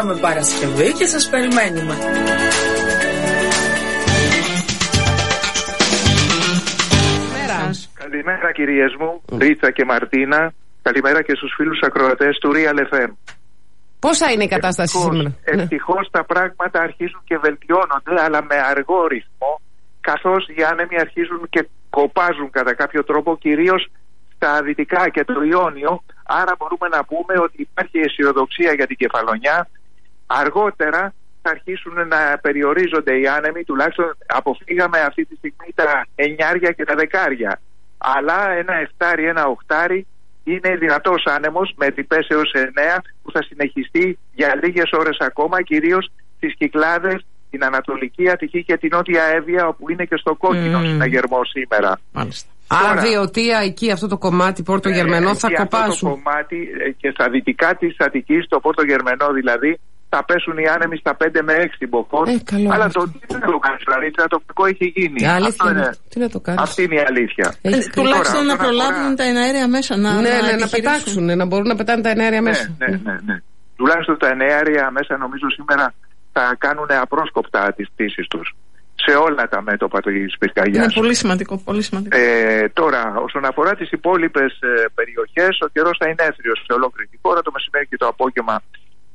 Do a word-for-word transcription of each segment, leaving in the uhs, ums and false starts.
με Παρασκευή και σας περιμένουμε. Καλημέρα κυρίες μου, Ρίτσα και Μαρτίνα. Καλημέρα και στους φίλους ακροατές του Real εφ εμ. Πόσα είναι η κατάσταση ευτυχώς, σήμερα? Ευτυχώς τα πράγματα αρχίζουν και βελτιώνονται, αλλά με αργό ρυθμό, καθώς οι άνεμοι αρχίζουν και κοπάζουν κατά κάποιο τρόπο, κυρίως στα δυτικά και το Ιόνιο. Άρα μπορούμε να πούμε ότι υπάρχει αισιοδοξία για την Κεφαλονιά. Αργότερα θα αρχίσουν να περιορίζονται οι άνεμοι, τουλάχιστον αποφύγαμε αυτή τη στιγμή τα εννιάρια και τα δεκάρια. Αλλά ένα εφτάρι, ένα οχτάρι είναι δυνατός άνεμος με τυπές έως εννέα που θα συνεχιστεί για λίγες ώρες ακόμα, κυρίως στις Κυκλάδες, την Ανατολική Αττική και την Νότια Εύβοια, όπου είναι και στο κόκκινο mm. συναγερμό σήμερα. Μάλιστα. Άρα Βιωτία, εκεί αυτό το κομμάτι Πόρτο Γερμενό ε, θα κοπάσουν. Αυτό το κομμάτι και στα δυτικά της Αττικής, το Πόρτο Γερμενό δηλαδή, θα πέσουν οι άνεμοι στα πέντε με έξι μποφόρ. Ε, αλλά το τι να το κάνεις, δηλαδή, το κακό έχει γίνει. Αυτό είναι, τι να το κάνεις. Αυτή είναι η αλήθεια. Ε, ε, τουλάχιστον να προλάβουν αφορά... τα εναέρια μέσα να, ναι, να, ναι, να πετάξουν, να μπορούν να πετάνε τα εναέρια μέσα. Ναι, ναι, ναι, ναι. Τουλάχιστον τα εναέρια μέσα νομίζω σήμερα θα κάνουν απρόσκοπτα τις πτήσεις τους σε όλα τα μέτωπα της πυρκαγιάς. Είναι πολύ σημαντικό, πολύ σημαντικό. Ε, τώρα, όσον αφορά τις υπόλοιπες ε, περιοχές, ο καιρός θα είναι έθριος σε ολόκληρη τη χώρα. Το μεσημέρι και το απόγευμα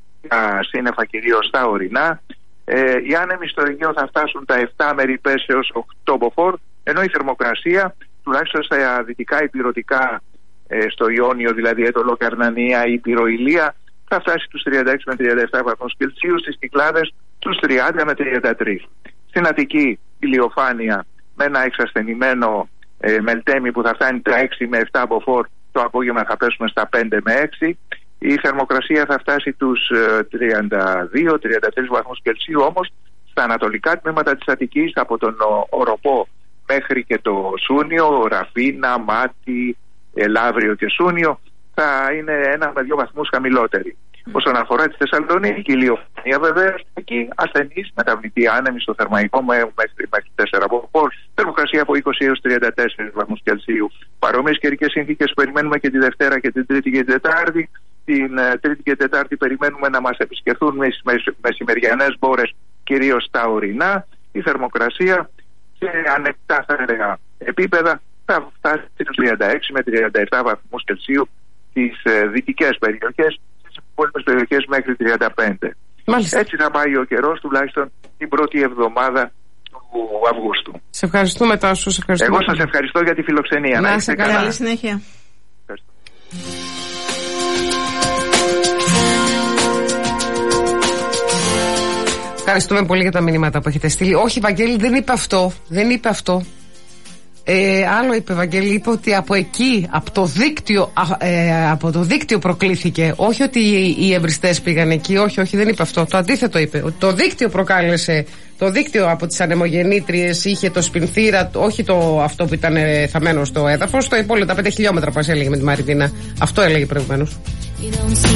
τα σύννεφα κυρίως στα ορεινά. Ε, οι άνεμοι στο Αιγαίο θα φτάσουν τα επτά με ρηπές έως οκτώ μποφόρ, ενώ η θερμοκρασία, τουλάχιστον στα δυτικά υπηρωτικά, ε, στο Ιόνιο, δηλαδή Έτολο, Καρνανία, η Πυροηλία, θα φτάσει στους τριάντα έξι με τριάντα επτά βαθμούς Κελσίου, στις Κυκλάδες τους τριάντα με τριάντα τρία. Στην Αττική ηλιοφάνεια με ένα εξασθενημένο ε, μελτέμι που θα φτάνει τα έξι με επτά μποφόρ, το απόγευμα θα πέσουμε στα πέντε με έξι. Η θερμοκρασία θα φτάσει τους ε, τριάντα δύο με τριάντα τρία βαθμούς Κελσίου, όμως στα ανατολικά τμήματα της Αττικής, από τον Οροπό μέχρι και το Σούνιο, Ραφίνα, Μάτι, Ελαύριο και Σούνιο, θα είναι ένα με δύο βαθμούς χαμηλότερη. Mm. Όσον αφορά τη Θεσσαλονίκη, η ηλιοφάνεια βεβαίως, εκεί ασθενής, μεταβλητή άνεμη στο θερμαϊκό μέχρι, μέχρι τέσσερα μποφόρ, θερμοκρασία από είκοσι έως τριάντα τέσσερα βαθμούς Κελσίου. Παρόμοιες καιρικές συνθήκες περιμένουμε και τη Δευτέρα και την Τρίτη και την Τετάρτη. Την uh, Τρίτη και Τετάρτη περιμένουμε να μας επισκεφθούν με μεσημεριανές μπόρες, κυρίως στα ορεινά. Η θερμοκρασία σε ανεκτά θα έλεγα επίπεδα θα φτάσει στους τριάντα έξι με τριάντα επτά βαθμούς Κελσίου στις uh, δυτικές περιοχές, στις υπόλοιπες περιοχές μέχρι τριάντα πέντε. Μάλιστα. Έτσι θα πάει ο καιρός τουλάχιστον την πρώτη εβδομάδα του Αυγούστου. Σε ευχαριστούμε Τάσο. Σε ευχαριστούμε. Εγώ σας ευχαριστώ για τη φιλοξενία. Να είστε καλά. Καλή συνέχεια. Ευχαριστώ. Ευχαριστούμε πολύ για τα μηνύματα που έχετε στείλει. Όχι, Βαγγέλη, δεν είπε αυτό. Δεν είπε αυτό. Ε, άλλο είπε, Βαγγέλη, είπε ότι από εκεί, από το δίκτυο, ε, από το δίκτυο προκλήθηκε. Όχι ότι οι εμπριστές πήγαν εκεί. Όχι, όχι, δεν είπε αυτό. Το αντίθετο είπε. Ότι το δίκτυο προκάλεσε. Το δίκτυο από τις ανεμογεννήτριες είχε το σπινθήρα, όχι το αυτό που ήταν θαμμένο στο έδαφος. Το υπόλοιπο, τα πέντε χιλιόμετρα που μας έλεγε με τη Μαριτίνα. Αυτό έλεγε προηγουμένως.